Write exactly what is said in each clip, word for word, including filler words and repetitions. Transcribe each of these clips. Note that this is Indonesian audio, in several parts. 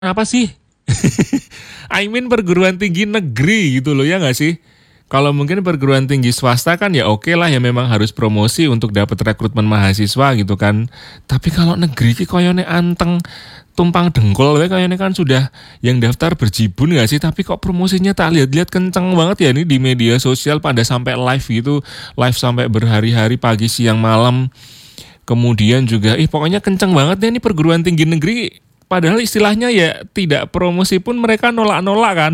Apa sih? I mean perguruan tinggi negeri gitu loh ya nggak sih? Kalau mungkin perguruan tinggi swasta kan ya oke lah ya memang harus promosi untuk dapat rekrutmen mahasiswa gitu kan. Tapi kalau negeri ki koyone anteng tumpang dengkul ya kayaknya kan sudah yang daftar berjibun nggak sih? Tapi kok promosinya tak lihat-lihat kenceng banget ya nih di media sosial pada sampai live gitu, live sampai berhari-hari pagi siang malam. Kemudian juga, ih pokoknya kenceng banget deh nih perguruan tinggi negeri. Padahal istilahnya ya tidak promosi pun mereka nolak-nolak kan.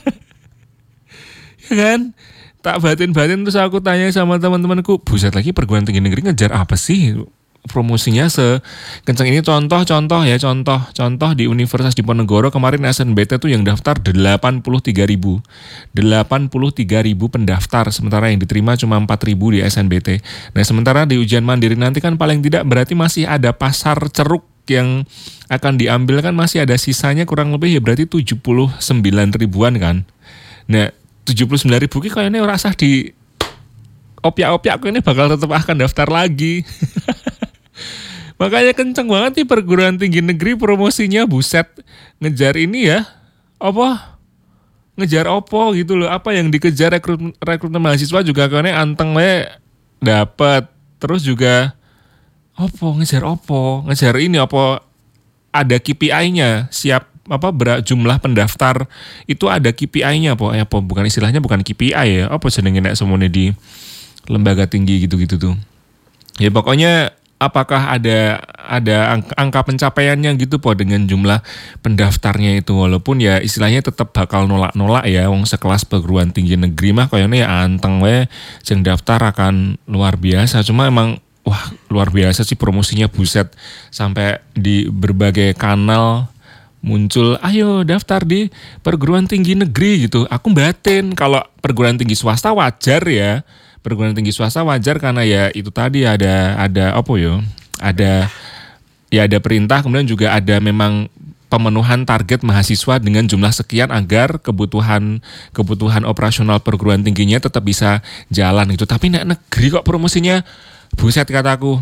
Ya kan? Tak batin-batin terus aku tanya sama teman-temanku, buset lagi perguruan tinggi negeri ngejar apa sih? Promosinya sekencang ini contoh-contoh ya, contoh-contoh di Universitas Diponegoro kemarin S N B T tuh yang daftar delapan puluh tiga ribu. delapan puluh tiga ribu pendaftar, sementara yang diterima cuma empat ribu di S N B T. Nah sementara di ujian mandiri nanti kan paling tidak berarti masih ada pasar ceruk yang akan diambil kan masih ada sisanya kurang lebih ya berarti tujuh puluh sembilan ribuan kan. Nah tujuh puluh sembilan ribu ki kayaknya ora sah di opiak-opiak aku ini bakal tetap akan daftar lagi. Makanya kenceng banget nih perguruan tinggi negeri promosinya buset ngejar ini ya apa ngejar opo gitu loh apa yang dikejar rekrut rekrutmen mahasiswa juga kayaknya anteng le dapat terus juga opo ngejar opo ngejar ini opo ada K P I-nya siap apa ber, jumlah pendaftar itu ada K P I-nya apa apa bukan istilahnya bukan K P I ya apa jenenge nek semuanya di lembaga tinggi gitu-gitu tuh ya pokoknya apakah ada ada angka, angka pencapaiannya gitu po dengan jumlah pendaftarnya itu walaupun ya istilahnya tetap bakal nolak-nolak ya wong sekelas perguruan tinggi negeri mah kayaknya ya anteng we jeng daftar akan luar biasa cuma emang wah luar biasa sih promosinya buset sampai di berbagai kanal muncul ayo daftar di perguruan tinggi negeri gitu aku batin kalau perguruan tinggi swasta wajar ya perguruan tinggi swasta wajar karena ya itu tadi ada ada apa yo ada ya ada perintah kemudian juga ada memang pemenuhan target mahasiswa dengan jumlah sekian agar kebutuhan kebutuhan operasional perguruan tingginya tetap bisa jalan itu tapi nek negeri kok promosinya buset kataku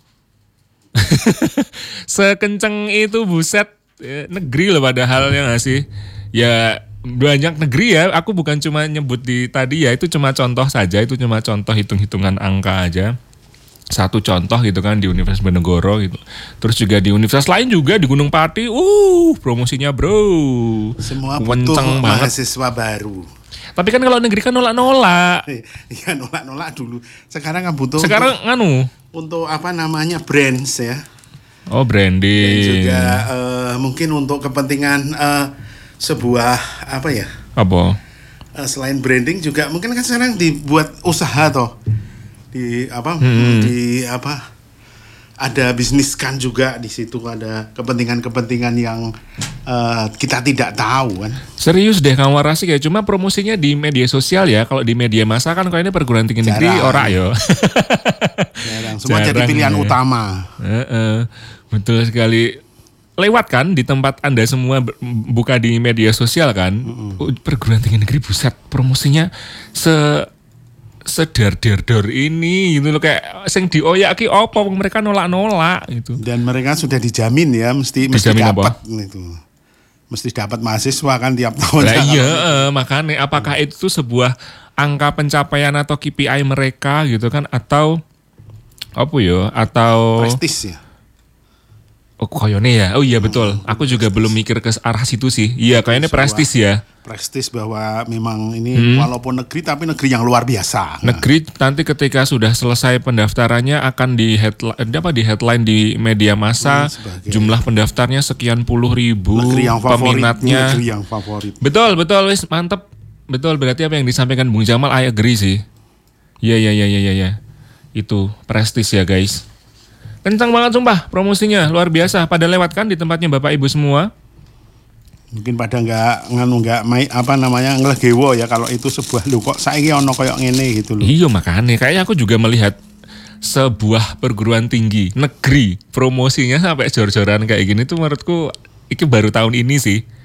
sekenceng itu buset negeri loh padahal ya nggak sih ya banyak negeri ya aku bukan cuma nyebut di tadi ya itu cuma contoh saja itu cuma contoh hitung-hitungan angka aja satu contoh gitu kan di Universitas Diponegoro gitu terus juga di universitas lain juga di Gunung Pati uh promosinya bro semua butuh mahasiswa baru tapi kan kalau negeri kan nolak-nolak iya nolak-nolak dulu sekarang kan butuh sekarang untuk, nganu untuk apa namanya brands ya oh branding dan juga uh, mungkin untuk kepentingan uh, sebuah apa ya? Apa? Uh, selain branding juga mungkin kan sekarang dibuat usaha toh. Di apa? Hmm. Di apa? Ada bisnis kan juga di situ ada kepentingan-kepentingan yang uh, kita tidak tahu kan. Serius deh kamu warasik ya cuma promosinya di media sosial ya. Kalau di media massa kan kalau ini perguruan tinggi negeri ora yo. Jarang. Semua Jarang, jadi pilihan ya. Utama. Uh-uh. Betul sekali. Lewat kan di tempat Anda semua buka di media sosial kan mm-hmm. perguruan tinggi negeri buset promosinya se sedar-dar ini gitu loh kayak sing dioyak ki opo mereka nolak-nolak gitu dan mereka sudah dijamin ya mesti mesti dapat itu mesti dapat mahasiswa kan tiap tahun lah iya eh, makanya apakah hmm. itu tuh sebuah angka pencapaian atau K P I mereka gitu kan atau apa ya atau prestis ya oh koyone ya, oh iya betul. Aku juga prestis. Belum mikir ke arah situ sih. Iya, kayaknya prestis ya. Prestis bahwa memang ini hmm. walaupun negeri tapi negeri yang luar biasa. Negeri nanti ketika sudah selesai pendaftarannya akan di headline, apa di headline di media massa hmm, jumlah pendaftarnya sekian puluh ribu, negeri yang favorit, peminatnya. Negeri yang favorit. Betul betul, wis mantep. Betul berarti apa yang disampaikan Bung Jamal, I agree sih. Iya iya iya iya iya. Itu prestis ya guys. Kencang banget sumpah promosinya luar biasa pada lewat kan di tempatnya Bapak Ibu semua. Mungkin pada nggak nganu nggak main apa namanya ngelegewo ya kalau itu sebuah lu kok saiki ono koyo ngene gitu loh. Iya makanya kayaknya aku juga melihat sebuah perguruan tinggi negeri promosinya sampai jor-joran kayak gini tuh menurutku iki baru tahun ini sih.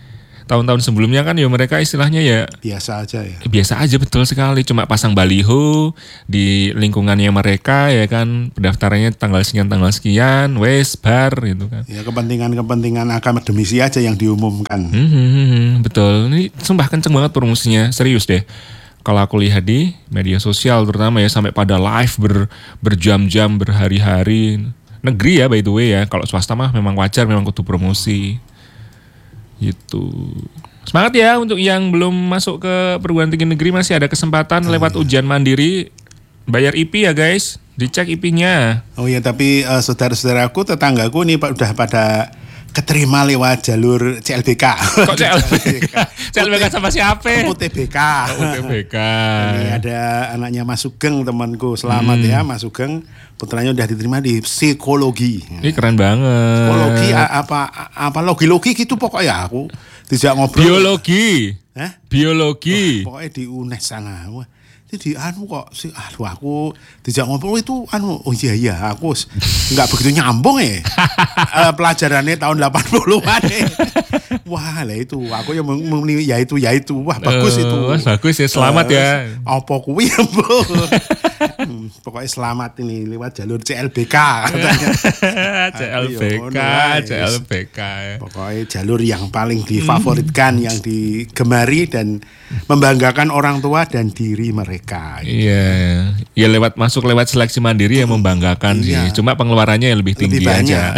tahun-tahun sebelumnya kan ya mereka istilahnya ya Biasa aja ya. biasa aja, betul sekali, cuma pasang baliho di lingkungannya mereka ya kan, pendaftarannya tanggal sekian tanggal sekian, wes bar gitu kan. Ya kepentingan-kepentingan akademisi aja yang diumumkan. Hmm, hmm, hmm, betul, ini sumpah kenceng banget promosinya, serius deh. Kalau aku lihat di media sosial terutama ya, sampai pada live ber, berjam-jam, berhari-hari. Negeri ya by the way ya, kalau swasta mah memang wajar, memang kudu promosi. Gitu. Semangat ya untuk yang belum masuk ke perguruan tinggi negeri, masih ada kesempatan lewat ujian mandiri. Bayar I P ya guys, dicek I P-nya. Oh iya, tapi uh, saudara-saudaraku, tetanggaku nih Pak udah pada keterima lewat jalur C L B K. Kok C L B K? C L B K sama siapa? U T B K. U T B K. Ini ada anaknya Mas Sugeng, temanku. Selamat hmm. ya Mas Sugeng. Putranya udah diterima di psikologi. Ini keren banget. Psikologi apa apa logi-logi gitu pokoknya aku tidak ngobrol. Biologi. Hah? Biologi. Oh, pokoknya di U N E S sana. Wah, jadi anu kok sih, aduh aku tidak ngobrol itu anu, oh iya iya aku nggak begitu nyambung ya. uh, pelajarannya tahun delapan puluhan ya. Wah lah itu aku yang memilih ya itu ya itu wah bagus uh, itu. Wah, bagus ya, selamat uh, ya. Apa kuwi ya Bu? Hmm, pokoknya selamat ini lewat jalur C L B K katanya. C L B K, C L B K ya. Pokoknya jalur yang paling difavoritkan, yang digemari dan membanggakan orang tua dan diri mereka. Gitu. Iya, ya lewat masuk lewat seleksi mandiri yang membanggakan iya. sih. Cuma pengeluarannya yang lebih tinggi lebih aja.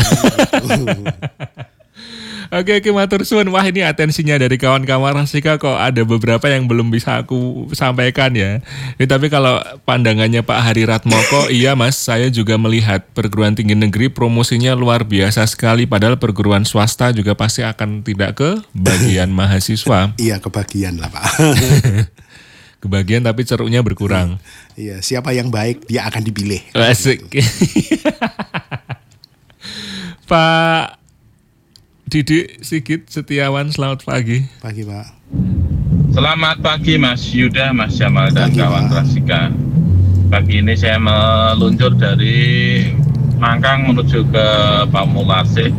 Oke, oke, matur suwun. Wah, ini atensinya dari kawan-kawan Rasika kok ada beberapa yang belum bisa aku sampaikan ya. Ini, tapi kalau pandangannya Pak Hari Ratmoko, iya Mas, saya juga melihat perguruan tinggi negeri promosinya luar biasa sekali. Padahal perguruan swasta juga pasti akan tidak ke bagian mahasiswa. Iya, kebagian lah Pak. Kebagian tapi ceruknya berkurang. Iya, siapa yang baik dia akan dipilih. Asik. Pak Didik Sigit Setiawan, selamat pagi. Pagi Pak. Selamat pagi Mas Yuda, Mas Jamal dan pagi, kawan Pak. Rasika. Pagi ini saya meluncur dari Mangkang menuju ke Pamularse,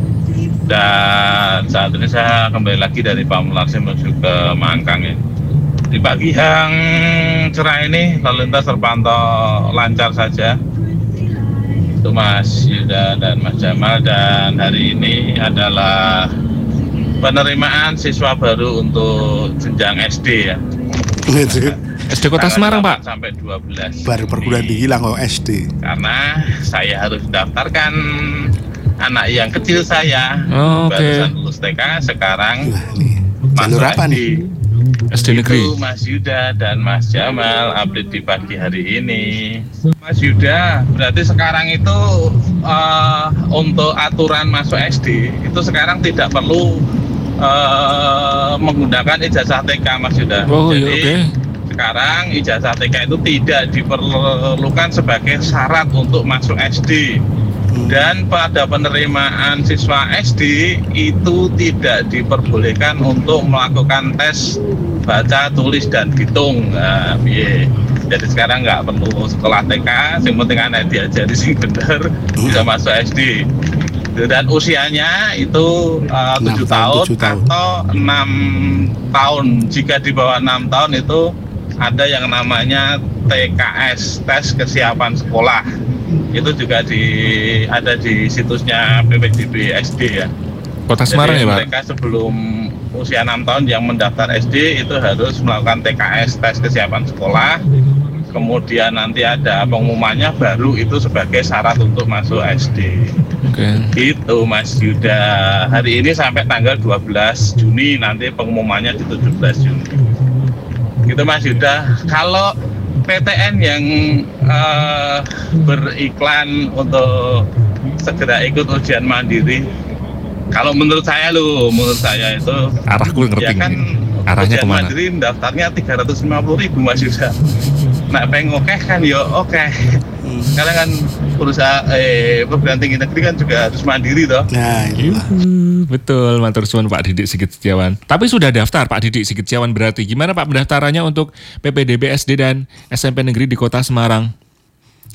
dan saat ini saya kembali lagi dari Pamularse menuju ke Mangkang ya. Di pagi yang cerah ini lalu lintas terpantau lancar saja. Itu Mas Yuda dan Mas Jamal, dan hari ini adalah penerimaan siswa baru untuk jenjang S D ya. S D Kota Semarang Pak. Sampai dua belas. Baru perguruan tinggi lah kok S D. Karena saya harus daftarkan anak yang kecil saya. Oh, oke. Barusan lulus T K, sekarang Wah, nih. Jalur masuk apa S D. nih? S D negeri. Itu Mas Yuda dan Mas Jamal update di pagi hari ini. Mas Yuda, berarti sekarang itu uh, untuk aturan masuk S D itu sekarang tidak perlu uh, menggunakan ijazah T K Mas Yuda. Oh, Jadi iya, okay. sekarang ijazah T K itu tidak diperlukan sebagai syarat untuk masuk S D. Dan pada penerimaan siswa S D itu tidak diperbolehkan untuk melakukan tes baca, tulis, dan hitung. Nah, yeah. Jadi sekarang nggak perlu sekolah T K, yang penting anak diajari sing bener bisa masuk S D. Dan usianya itu uh, tujuh tahun, tahun atau enam tahun. Jika di bawah enam tahun itu ada yang namanya T K S, tes kesiapan sekolah. Itu juga di ada di situsnya P P D B S D ya. Kota Semarang. Jadi, ya Pak? Mereka sebelum usia enam tahun yang mendaftar S D itu harus melakukan T K S, tes kesiapan sekolah. Kemudian nanti ada pengumumannya, baru itu sebagai syarat untuk masuk S D. Oke. Okay. Itu Mas Yuda. Hari ini sampai tanggal dua belas Juni, nanti pengumumannya di tujuh belas Juni. Gitu Mas Yuda. Kalau P T N yang uh, beriklan untuk segera ikut ujian mandiri, kalau menurut saya loh, menurut saya itu arahku ngerti ya kan, arahnya ujian kemana? Mandiri daftarnya tiga ratus lima puluh ribu Mas Yuda. Nah pengen oke kan ya oke. Hmm. Karena kan perusahaan eh perguruan tinggi negeri kan juga harus mandiri toh. Nah, itu betul, matur suwun Pak Didik Sigit Setiawan. Tapi sudah daftar Pak Didik Sigit Setiawan, berarti gimana Pak pendaftarannya untuk P P D B S D dan S M P negeri di Kota Semarang?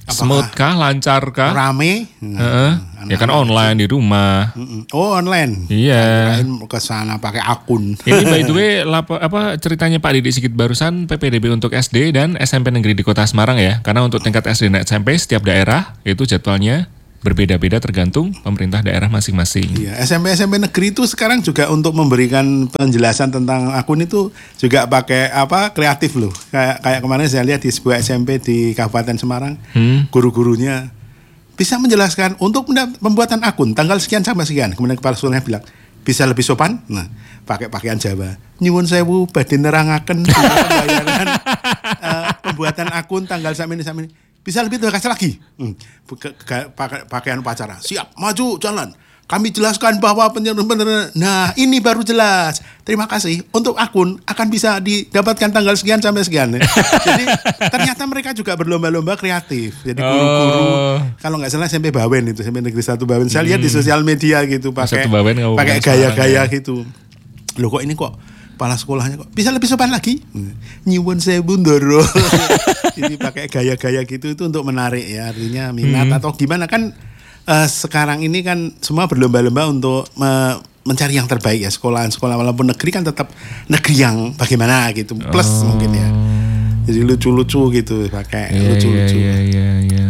Smooth kah, lancar kah? Rame? Heeh. Ya kan online di rumah. Oh online? Iya. Kirain ke sana pakai akun. Ini by the way, lapo, apa ceritanya Pak Didik Sigit barusan P P D B untuk S D dan S M P negeri di Kota Semarang ya. Karena untuk tingkat S D dan S M P setiap daerah itu jadwalnya berbeda-beda tergantung pemerintah daerah masing-masing. Iya, S M P S M P negeri itu sekarang juga untuk memberikan penjelasan tentang akun itu juga pakai apa kreatif loh. Kayak kayak kemarin saya lihat di sebuah S M P di Kabupaten Semarang, hmm. guru-gurunya bisa menjelaskan untuk pembuatan akun tanggal sekian sampai sekian. Kemudian kepala sekolahnya bilang bisa lebih sopan. Nah, pakai pakaian Jawa. Nyuwun sewu badhe nerangaken pembayaran uh, pembuatan akun tanggal sampai ini sampai ini. Bisa lebih tegas lagi. Hmm. Pakaian upacara. Siap, maju, jalan. Kami jelaskan bahwa benar-benar. Nah, ini baru jelas. Terima kasih. Untuk akun akan bisa didapatkan tanggal sekian sampai sekian. Jadi ternyata mereka juga berlomba-lomba kreatif. Jadi guru-guru, oh. kalau nggak salah S M P Bawen itu, S M P Negeri satu Bawen. Saya hmm. lihat di sosial media gitu pakai pakai gaya-gaya ya. Gitu. Loh kok ini kok kepala sekolahnya kok bisa lebih sopan lagi. Nyuwun sewu ndoro. Jadi pakai gaya-gaya gitu itu untuk menarik ya, artinya minat hmm. atau gimana kan uh, sekarang ini kan semua berlomba-lomba untuk uh, mencari yang terbaik ya, sekolah-sekolah walaupun negeri kan tetap negeri yang bagaimana gitu, plus oh. mungkin ya. Jadi lucu-lucu gitu pakai yeah, lucu-lucu. Iya yeah, iya yeah, iya.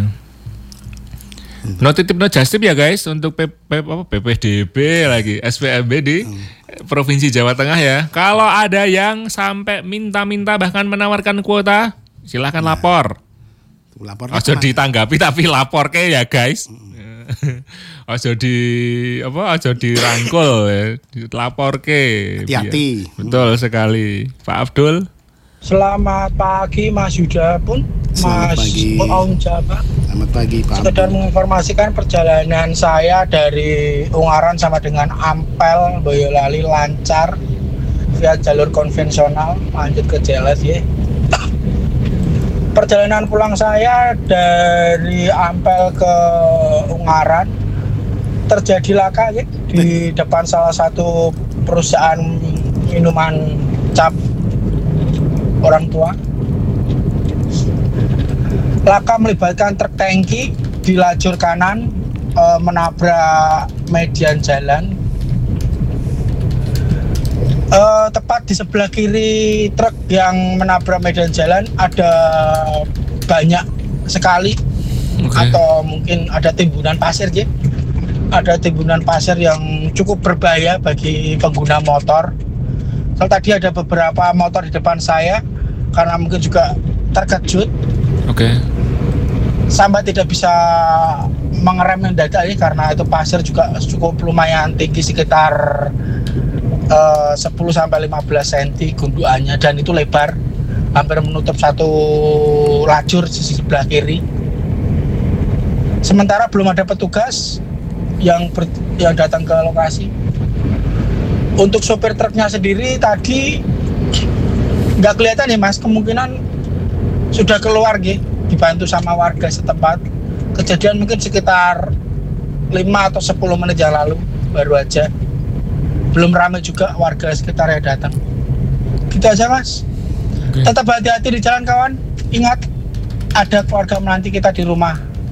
No titip no justip ya guys untuk P, P, apa, P P D B lagi S P M B di hmm. Provinsi Jawa Tengah ya. Kalau ada yang sampai minta-minta bahkan menawarkan kuota, silahkan nah. lapor. Lapor. Ojo ditanggapi tapi lapor ke ya guys. Hmm. Ojo di apa? Ojo dirangkul ya. Lapor ke. Hati-hati. Betul sekali. Pak Abdul. Selamat pagi Mas Yuda pun. Selamat Mas pagi. Om Jabat. Selamat pagi Pak. Sekedar menginformasikan perjalanan saya dari Ungaran sama dengan Ampel Boyolali lancar via jalur konvensional lanjut ke J L S ya. Perjalanan pulang saya dari Ampel ke Ungaran terjadi laka ya, di depan salah satu perusahaan minuman cap orang tua. Laka melibatkan truk tangki di lajur kanan e, menabrak median jalan. E, tepat di sebelah kiri truk yang menabrak median jalan ada banyak sekali okay. atau mungkin ada timbunan pasir ya. Ada timbunan pasir yang cukup berbahaya bagi pengguna motor. Kalau tadi ada beberapa motor di depan saya karena mungkin juga terkejut. Oke. Okay. Sampai tidak bisa mengerem mendadak ya, karena itu pasir juga cukup lumayan tinggi sekitar uh, sepuluh sampai lima belas sentimeter gundukannya dan itu lebar hampir menutup satu lajur di sebelah kiri. Sementara belum ada petugas yang ber, yang datang ke lokasi. Untuk sopir truknya sendiri tadi nggak kelihatan ya Mas, kemungkinan sudah keluar gitu, dibantu sama warga setempat. Kejadian mungkin sekitar lima atau sepuluh menit yang lalu baru aja. Belum ramai juga warga sekitar yang datang. Gitu aja Mas. Okay. Tetap hati-hati di jalan kawan. Ingat ada keluarga menanti kita di rumah.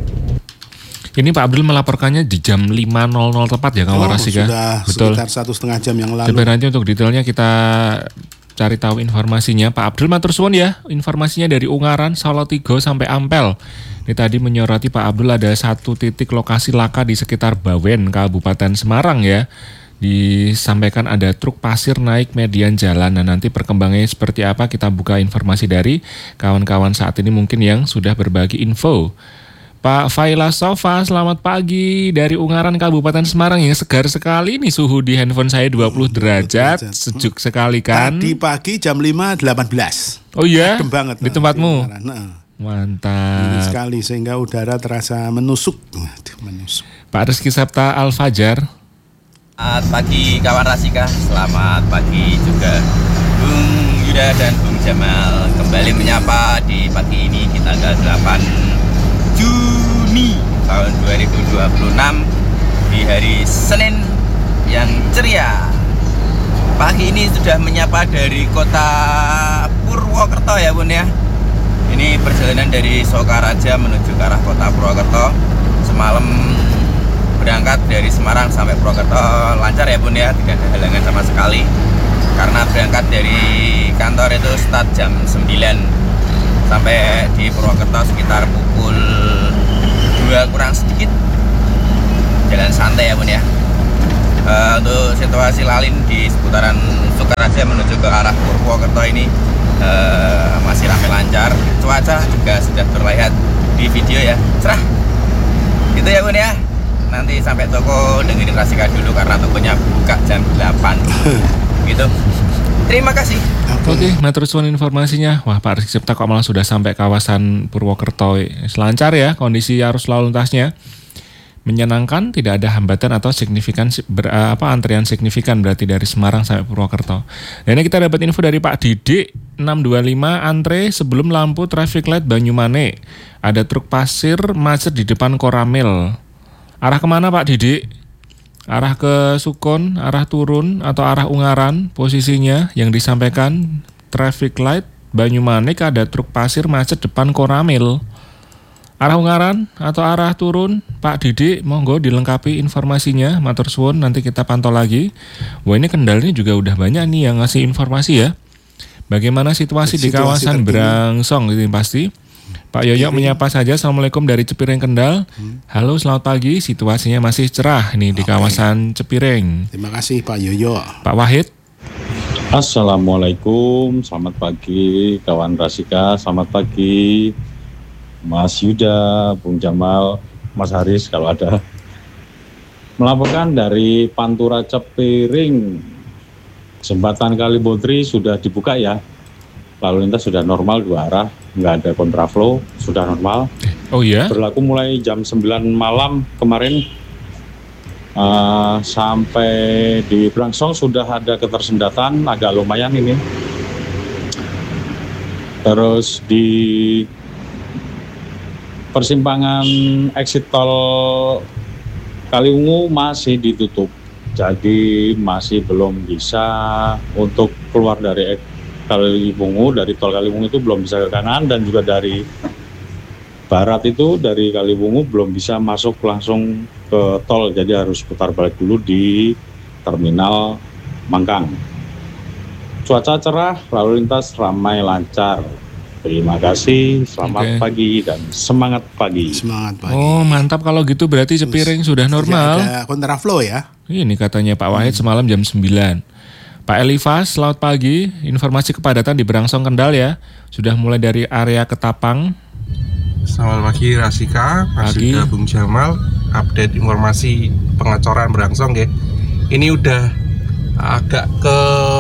Ini Pak Abdul melaporkannya di jam lima nol nol tepat ya kawan oh, Rasika. Sudah betul. Sekitar satu setengah jam yang lalu. Coba nanti untuk detailnya kita cari tahu informasinya. Pak Abdul matur suwun ya, informasinya dari Ungaran, Salatiga sampai Ampel. Ini tadi menyoroti Pak Abdul ada satu titik lokasi laka di sekitar Bawen, Kabupaten Semarang ya. Disampaikan ada truk pasir naik median jalan. Nah nanti perkembangannya seperti apa kita buka informasi dari kawan-kawan saat ini mungkin yang sudah berbagi info. Pak Faila Sofa, selamat pagi dari Ungaran, Kabupaten Semarang yang segar sekali nih suhu di handphone saya dua puluh derajat, sejuk sekali kan. Tadi pagi jam lima delapan belas. Oh iya? Adem banget. Di tempatmu? Nah, mantap. ini sekali sehingga udara terasa menusuk. menusuk. Pak Rizky Sapta Al-Fajar. Selamat pagi kawan Rasika, selamat pagi juga Bung Yuda dan Bung Jamal. Kembali menyapa di pagi ini di tanggal delapan Juni tahun dua ribu dua puluh enam di hari Senin yang ceria. Pagi ini sudah menyapa dari kota Purwokerto ya Bun ya. Ini perjalanan dari Sokaraja menuju ke arah kota Purwokerto. Semalam berangkat dari Semarang sampai Purwokerto lancar ya Bun ya, tidak ada halangan sama sekali. Karena berangkat dari kantor itu start jam sembilan, sampai di Purwokerto sekitar pukul dua kurang sedikit. Jalan santai ya Bun ya. Uh, untuk situasi lalin di seputaran Sokaraja menuju ke arah Purwokerto ini uh, masih ramai lancar. Cuaca juga sudah terlihat di video ya, cerah gitu ya Bun ya. Nanti sampai toko dengerin Rasika dulu karena tokonya buka jam delapan gitu. Terima kasih. Oke, okay, matur suwun informasinya. Wah, Pak Rizky Cipta kok malah sudah sampai kawasan Purwokerto. Selancar ya kondisi arus lalu lintasnya. Menyenangkan, tidak ada hambatan atau signifikan ber, apa antrian signifikan berarti dari Semarang sampai Purwokerto. Dan ini kita dapat info dari Pak Didik enam dua lima antre sebelum lampu traffic light Banyumane. Ada truk pasir macet di depan Koramil. Arah kemana Pak Didik? Arah ke Sukun, arah turun atau arah Ungaran posisinya yang disampaikan traffic light Banyumane ada truk pasir macet depan Koramil. Arah Ungaran atau arah turun, Pak Didik, monggo dilengkapi informasinya, matur suwun, nanti kita pantau lagi. Wah ini kendalanya juga udah banyak nih yang ngasih informasi ya. Bagaimana situasi, situasi di kawasan terkini. Brangsong ini pasti. Pak Yoyo menyapa saja, Assalamualaikum dari Cepireng Kendal. Halo selamat pagi, situasinya masih cerah nih di Oke. kawasan Cepireng. Terima kasih Pak Yoyo. Pak Wahid. Assalamualaikum, selamat pagi kawan Rasika, selamat pagi. Mas Yuda, Bung Jamal, Mas Haris kalau ada. Melaporkan dari Pantura Cepiring, jembatan Kalibodri sudah dibuka ya. Lalu lintas sudah normal dua arah, nggak ada kontraflow, sudah normal. Oh iya? Berlaku mulai jam sembilan malam kemarin uh, sampai di Brangsong sudah ada ketersendatan, agak lumayan ini. Terus di persimpangan exit tol Kaliwungu masih ditutup, jadi masih belum bisa untuk keluar dari Kaliwungu, dari tol Kaliwungu itu belum bisa ke kanan, dan juga dari barat itu dari Kaliwungu belum bisa masuk langsung ke tol, jadi harus putar balik dulu di terminal Mangkang. Cuaca cerah, lalu lintas ramai lancar. Terima kasih, selamat okay. pagi dan semangat pagi. Semangat pagi. Oh mantap kalau gitu, berarti Cepiring sudah normal. Ada kontraflow ya. Ini katanya Pak Wahid hmm. semalam jam sembilan. Pak Elifas, selamat pagi. Informasi kepadatan di Brangsong Kendal ya. Sudah mulai dari area Ketapang. Selamat pagi Rasika, masih Bung Jamal. Update informasi pengecoran Brangsong ya. Ini udah agak ke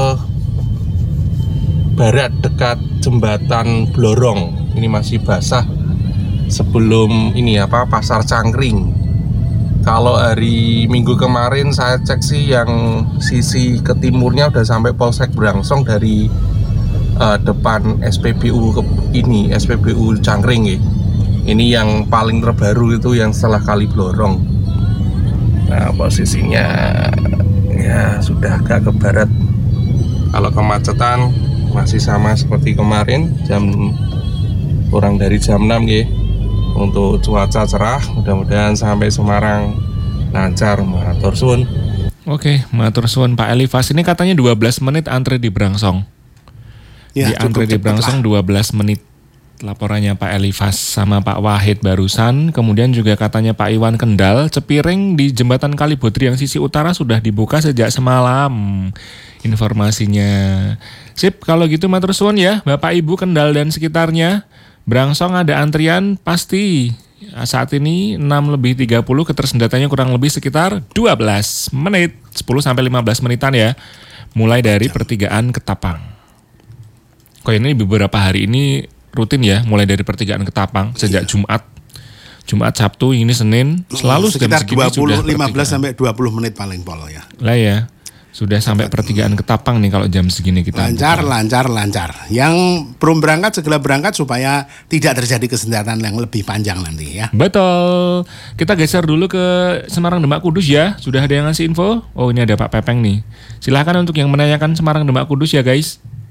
barat dekat jembatan Blorong. Ini masih basah sebelum ini apa Pasar Cangkring. Kalau hari Minggu kemarin saya cek sih yang sisi ke timurnya udah sampai Polsek Brangsong dari uh, depan S P B U ke ini S P B U Cangkring ya. Ini yang paling terbaru itu yang setelah Kali Blorong. Nah posisinya ya sudah agak ke barat. Kalau kemacetan masih sama seperti kemarin, jam kurang dari jam enam ya. Untuk cuaca cerah, mudah-mudahan sampai Semarang lancar, matur suwun. Oke, matur suwun Pak Elifas. Ini katanya dua belas menit antre di Brangsong. Ya, di antre di Brangsong dua belas menit. Laporannya Pak Elifas sama Pak Wahid barusan. Kemudian juga katanya Pak Iwan Kendal, Cepiring di jembatan Kalibodri yang sisi utara sudah dibuka sejak semalam. Informasinya. Sip, kalau gitu matur suwun ya Bapak Ibu Kendal dan sekitarnya. Brangsong ada antrian pasti. Saat ini enam lebih tiga puluh, ketersendatannya kurang lebih sekitar dua belas menit, sepuluh sampai lima belas menitan ya. Mulai dari pertigaan Ketapang. Kok ini beberapa hari ini rutin ya, mulai dari pertigaan Ketapang sejak iya. Jumat. Jumat, Sabtu, ini Senin, selalu sekitar dua puluh, lima belas sampai dua puluh menit paling pol ya. Lah ya. Sudah sampai pertigaan Ketapang nih kalau jam segini kita. Lancar, buka. lancar, lancar. Yang belum berangkat segera berangkat supaya tidak terjadi kesendatan yang lebih panjang nanti ya. Betul. Kita geser dulu ke Semarang Demak Kudus ya. Sudah ada yang ngasih info? Oh ini ada Pak Pepeng nih. Silahkan untuk yang menanyakan Semarang Demak Kudus ya guys.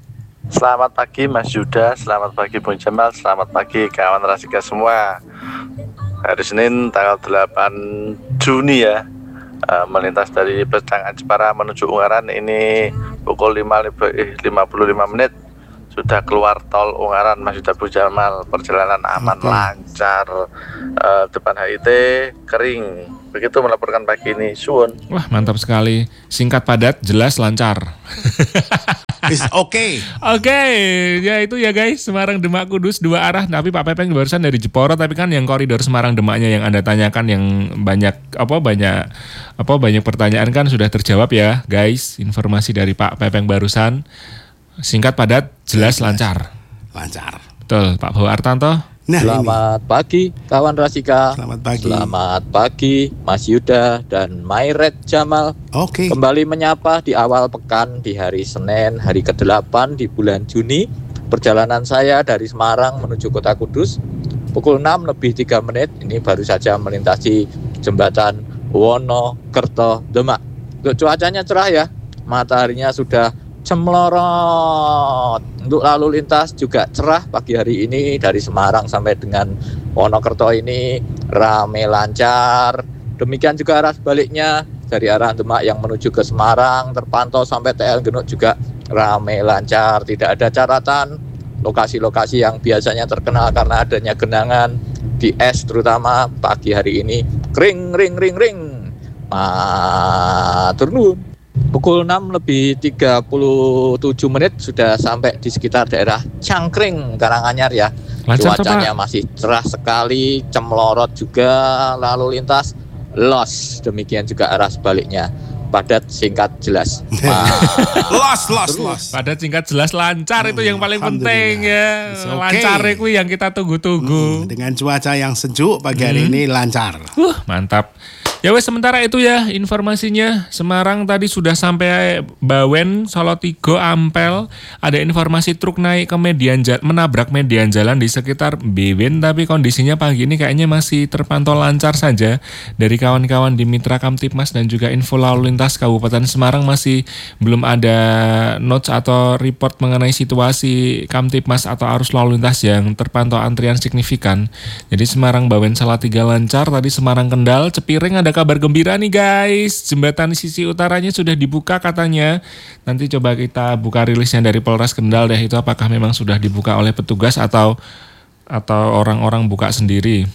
Selamat pagi Mas Yuda, selamat pagi Bung Jamal, selamat pagi kawan Rasika semua. Hari Senin tanggal delapan Juni ya, uh, melintas dari Persimpangan Jepara menuju Ungaran ini pukul lima lima puluh lima menit. Sudah keluar tol Ungaran Mas Yuda Bung Jamal, perjalanan aman, Oke. lancar, uh, depan H I T kering. Begitu melaporkan pagi ini, suwun. Wah, mantap sekali. Singkat, padat, jelas, lancar. Is oke. Oke, ya itu ya guys, Semarang Demak Kudus dua arah. Tapi Pak Pepeng barusan dari Jeporo, tapi kan yang koridor Semarang Demaknya yang Anda tanyakan yang banyak apa banyak apa banyak pertanyaan kan sudah terjawab ya, guys. Informasi dari Pak Pepeng barusan singkat, padat, jelas, lancar. Lancar. Betul, Pak Bawa Artanto. Nah, Selamat pagi kawan Rasika. Selamat pagi. Selamat pagi Mas Yuda dan Mairet Jamal. ini. Oke. Kembali menyapa di awal pekan di hari Senin, hari kedelapan di bulan Juni. Perjalanan saya dari Semarang menuju Kota Kudus pukul enam lebih tiga menit. Ini baru saja melintasi jembatan Wonokerto Demak. Untuk cuacanya cerah ya, mataharinya sudah cemlorot. Untuk lalu lintas juga cerah pagi hari ini dari Semarang sampai dengan Wonokerto ini rame lancar. Demikian juga arah sebaliknya dari arah Demak yang menuju ke Semarang terpantau sampai T L Genuk juga rame lancar. Tidak ada catatan lokasi-lokasi yang biasanya terkenal karena adanya genangan di es terutama pagi hari ini kering ring ring ring. Matur nuwun. Pukul enam lebih tiga puluh tujuh menit sudah sampai di sekitar daerah Cangkring, Karanganyar ya. Lancar, Cuacanya Pak. masih cerah sekali, cemlorot juga, lalu lintas los. Demikian juga arah sebaliknya. Padat, singkat, jelas. Los, los, los. Padat, singkat, jelas, lancar itu yang paling penting ya. It's okay. Lancar itu yang kita tunggu-tunggu. Hmm, dengan cuaca yang sejuk pagi hari ini lancar. Uh, mantap. Ya wes, sementara itu ya informasinya. Semarang tadi sudah sampai Bawen, Solotigo, Ampel. Ada informasi truk naik ke median ja- menabrak median jalan di sekitar Bewen, tapi kondisinya pagi ini kayaknya masih terpantau lancar saja. Dari kawan-kawan di Mitra Kamtipmas dan juga info lalu lintas Kabupaten Semarang masih belum ada notes atau report mengenai situasi Kamtipmas atau arus lalu lintas yang terpantau antrian signifikan. Jadi Semarang Bawen Salatiga lancar, tadi Semarang Kendal Cepiring ada kabar gembira nih guys, jembatan sisi utaranya sudah dibuka katanya. Nanti coba kita buka rilisnya dari Polres Kendal deh, itu apakah memang sudah dibuka oleh petugas atau atau orang-orang buka sendiri.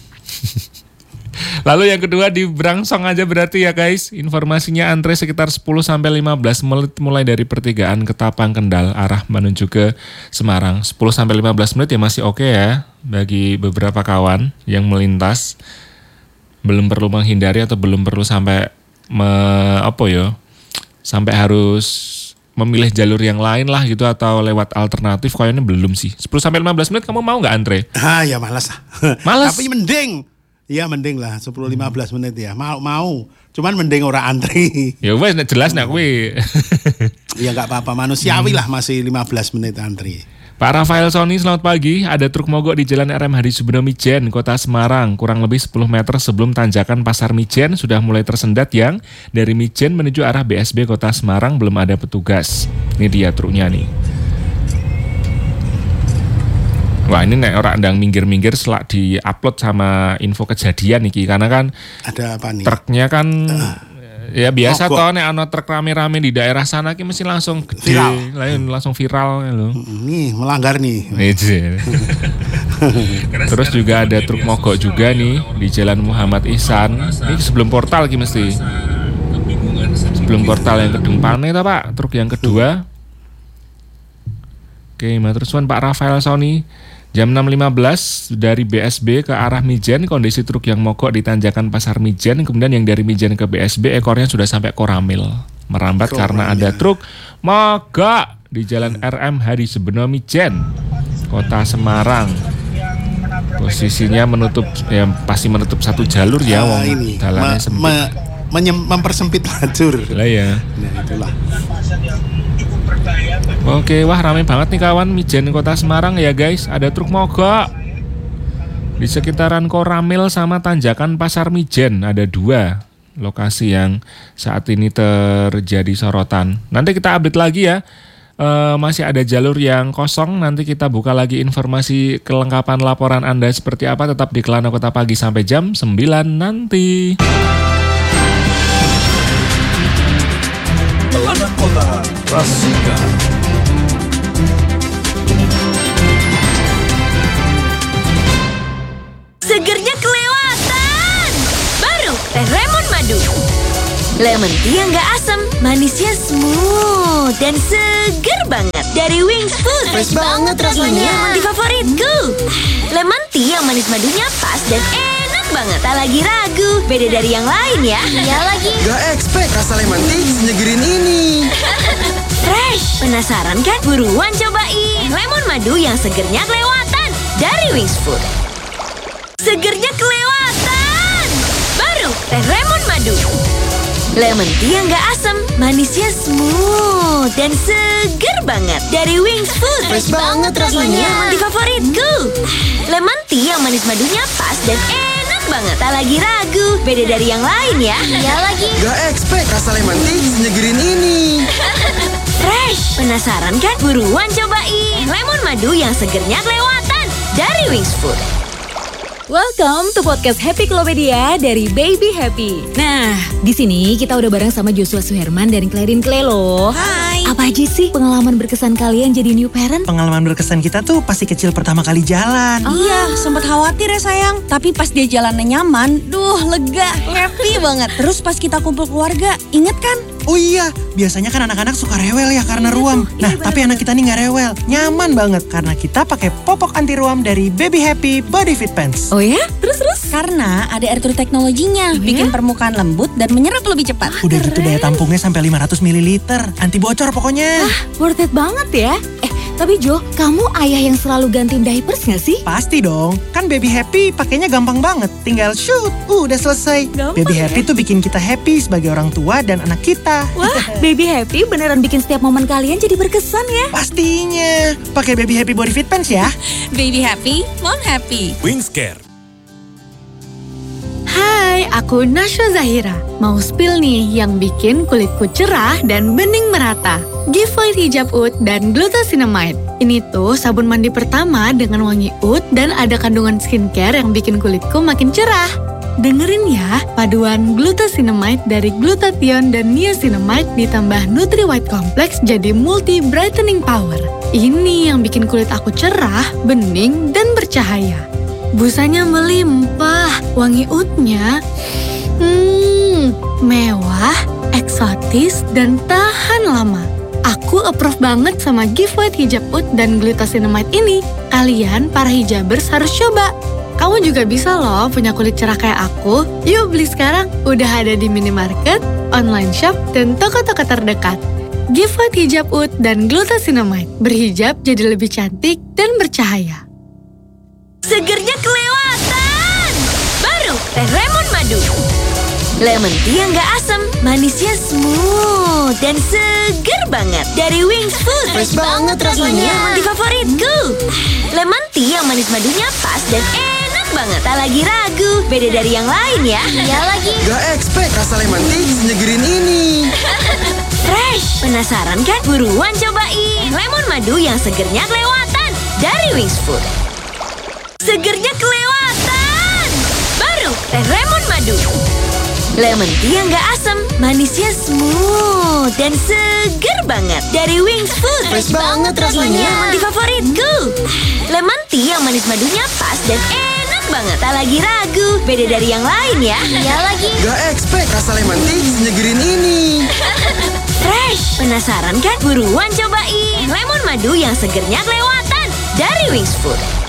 Lalu yang kedua di Brangsong aja berarti ya guys, informasinya antre sekitar sepuluh sampai lima belas menit mulai dari pertigaan Ketapang Kendal arah menuju ke Semarang. sepuluh sampai lima belas menit ya masih oke ya bagi beberapa kawan yang melintas. Belum perlu menghindari atau belum perlu sampai me, apa ya sampai harus memilih jalur yang lain lah gitu atau lewat alternatif, kayaknya belum sih. sepuluh sampai lima belas menit kamu mau nggak antre? Ah ya malas. Malas. Tapi mending. Iya mending lah sepuluh sampai lima belas menit ya. Mau mau. Cuman mending orang antri. Ya wes jelas nak kuwi. Ya nggak apa-apa, manusiawi lah masih lima belas menit antri. Pak Rafael Sony, selamat pagi. Ada truk mogok di Jalan R M Hadi Subono Mijen, Kota Semarang. Kurang lebih sepuluh meter sebelum tanjakan Pasar Mijen sudah mulai tersendat yang dari Mijen menuju arah B S B Kota Semarang belum ada petugas. Ini dia truknya nih. Wah ini nek orang ndang minggir-minggir setelah di-upload sama info kejadian nih, karena kan Ada apa nih? truknya kan uh. ya biasa Mogok. toh nek ana truk rame-rame di daerah sana ki mesti langsung gede, Viral. lain langsung viral lho. Nih melanggar nih. Iya. Terus juga ada truk mogok juga nih di Jalan Muhammad Ihsan. Ini sebelum portal ki mesti. Sebelum portal yang Kedung Pane ta Pak, truk yang kedua. Oke, terus Pak Rafael Sony. Jam enam lima belas dari B S B ke arah Mijen, kondisi truk yang mogok di tanjakan Pasar Mijen, kemudian yang dari Mijen ke B S B ekornya sudah sampai Koramil. Merambat Koramil. karena ada truk mogok di Jalan R M Hadi Subono Mijen, Kota Semarang. Posisinya menutup, ya pasti menutup satu jalur ya, Ah, wong ini jalannya me- sempit. me- menyem- mempersempit lajur. Lah ya. Nah itulah. Oke, wah ramai banget nih kawan Mijen Kota Semarang ya guys. Ada truk mogok di sekitaran Koramil sama tanjakan Pasar Mijen. Ada dua lokasi yang saat ini terjadi sorotan. Nanti kita update lagi ya Uh, masih ada jalur yang kosong. Nanti kita buka lagi informasi kelengkapan laporan Anda seperti apa. Tetap di Kelana Kota Pagi sampai jam sembilan nanti. Kelana Kota Rasika. Segernya kelewatan. Baru teh lemon madu. Lemon tea yang gak asam, manisnya smooth dan seger banget. Dari Wings Food. Fresh banget rasanya. Ini yang menjadi favoritku. Lemon tea yang manis madunya pas dan enak banget. Tak lagi ragu, beda dari yang lain ya. Iya lagi. Gak expect rasa lemon tea senyegerin ini. Fresh. Penasaran kan? Buruan cobain. Lemon madu yang segernya kelewatan. Dari Wings Food. Segernya kelewatan. Baru teh lemon madu. Lemon tea yang gak asam, manisnya smooth dan seger banget. Dari Wings Food. Fresh banget rasanya. Ini yang menjadi favoritku. Lemon tea yang manis madunya pas dan enak banget. Tak lagi ragu, beda dari yang lain ya. Iya lagi. Gak expect rasa lemon tea senyegerin ini. Fresh. Penasaran kan? Buruan cobain. Lemon madu yang segernya kelewatan. Dari Wings Food. Welcome to podcast Happy Klopedia dari Baby Happy. Nah, di sini kita udah bareng sama Joshua Suherman dan Clarin Clay loh. Hai. Apa aja sih pengalaman berkesan kalian jadi new parent? Pengalaman berkesan kita tuh pasti kecil pertama kali jalan. Oh. Iya, sempat khawatir ya sayang. Tapi pas dia jalannya nyaman, duh lega, happy banget. Terus pas kita kumpul keluarga, inget kan? Oh iya, biasanya kan anak-anak suka rewel ya karena ruam. Nah, iya, tapi anak kita nih gak rewel, nyaman banget karena kita pakai popok anti ruam dari Baby Happy Body Fit Pants. Oh ya? Terus-terus? Karena ada air true teknologinya, oh, bikin ya? permukaan lembut dan menyerap lebih cepat. Wah, udah keren. Gitu daya tampungnya sampai lima ratus mililiter, anti bocor pokoknya. Wah, worth it banget ya. Eh, tapi Jo, kamu ayah yang selalu gantiin diapers gak sih? Pasti dong, kan Baby Happy pakainya gampang banget. Tinggal shoot, uh, udah selesai. Gampang, Baby ya? Happy tuh bikin kita happy sebagai orang tua dan anak kita. Wah, Baby Happy beneran bikin setiap momen kalian jadi berkesan ya? Pastinya, pakai Baby Happy Body Fit Pants ya. Baby happy, mom happy. Wings Care. Hai, aku Nasya Zahira. Mau spill nih yang bikin kulitku cerah dan bening merata. Giveaway Hijab Oud dan Glucosinamide. Ini tuh sabun mandi pertama dengan wangi oud dan ada kandungan skincare yang bikin kulitku makin cerah. Dengerin ya, paduan Glucosinamide dari glutathione dan niacinamide ditambah Nutri White Complex jadi multi brightening power. Ini yang bikin kulit aku cerah, bening, dan bercahaya. Busanya melimpah, wangi oudnya hmm, mewah, eksotis, dan tahan lama. Aku approve banget sama giveaway Hijab Oud dan Glucosinamide ini. Kalian, para hijabers, harus coba. Kamu juga bisa loh punya kulit cerah kayak aku. Yuk beli sekarang, udah ada di minimarket, online shop, dan toko-toko terdekat. Giveaway Hijab Oud dan Glucosinamide. Berhijab jadi lebih cantik dan bercahaya. Segernya kelewatan. Baru teh lemon madu. Lemon tea yang gak asam, manisnya smooth dan seger banget. Dari Wings Food. Fresh banget rasanya. Ini yang menjadi favoritku. Lemon tea yang manis madunya pas dan enak banget. Tak lagi ragu, beda dari yang lain ya. Iya lagi. Gak expect rasa lemon tea senyegerin ini. Fresh. Penasaran kan? Buruan cobain. Lemon madu yang segernya kelewatan. Dari Wings Food. Segernya kelewatan. Baru teh lemon madu. Lemon tea yang gak asam, manisnya smooth dan seger banget. Dari Wings Food. Fresh banget rasanya. Ini yang menjadi favoritku. Lemon tea yang manis madunya pas dan enak banget. Tak lagi ragu, beda dari yang lain ya. Iya lagi. Gak expect rasa lemon tea senyegerin ini. Fresh. Penasaran kan? Buruan cobain. Lemon madu yang segernya kelewatan. Dari Wings Food.